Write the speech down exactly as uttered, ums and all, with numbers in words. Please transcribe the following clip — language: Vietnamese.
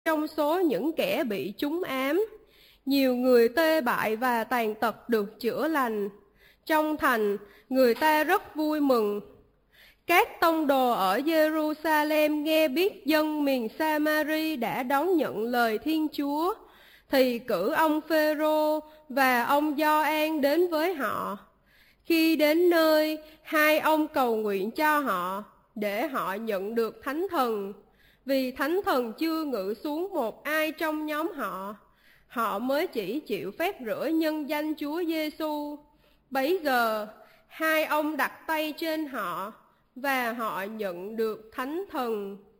trong số những kẻ bị trúng ám. Nhiều người tê bại và tàn tật được chữa lành. Trong thành, người ta rất vui mừng. Các tông đồ ở Jerusalem nghe biết dân miền Sa-ma-ri đã đón nhận lời Thiên Chúa, thì cử ông Phêrô và ông Gio-an đến với họ. Khi đến nơi, hai ông cầu nguyện cho họ, để họ nhận được Thánh Thần. Vì Thánh Thần chưa ngự xuống một ai trong nhóm họ, họ mới chỉ chịu phép rửa nhân danh Chúa Giêsu. Bấy giờ, hai ông đặt tay trên họ, và họ nhận được Thánh Thần.